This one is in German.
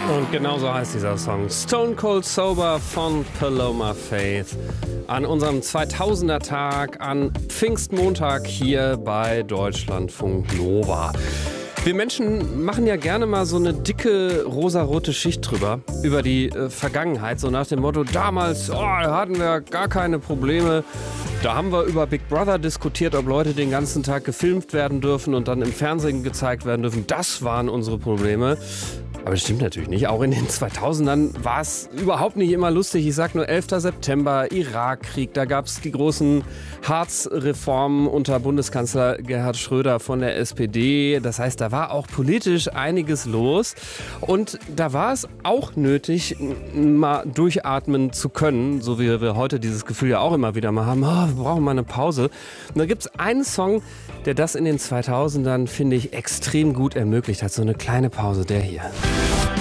Und genauso heißt dieser Song. Stone Cold Sober von Paloma Faith. An unserem 2000er-Tag, an Pfingstmontag hier bei Deutschlandfunk Nova. Wir Menschen machen ja gerne mal so eine dicke rosarote Schicht drüber, über die Vergangenheit, so nach dem Motto, damals da hatten wir gar keine Probleme. Da haben wir über Big Brother diskutiert, ob Leute den ganzen Tag gefilmt werden dürfen und dann im Fernsehen gezeigt werden dürfen. Das waren unsere Probleme. Aber das stimmt natürlich nicht. Auch in den 2000ern war es überhaupt nicht immer lustig. Ich sag nur 11. September, Irakkrieg. Da gab es die großen Hartz-Reformen unter Bundeskanzler Gerhard Schröder von der SPD. Das heißt, da war auch politisch einiges los. Und da war es auch nötig, mal durchatmen zu können. So wie wir heute dieses Gefühl ja auch immer wieder mal haben. Oh, wir brauchen mal eine Pause. Und da gibt es einen Song, der das in den 2000ern, finde ich, extrem gut ermöglicht hat. So eine kleine Pause, der hier.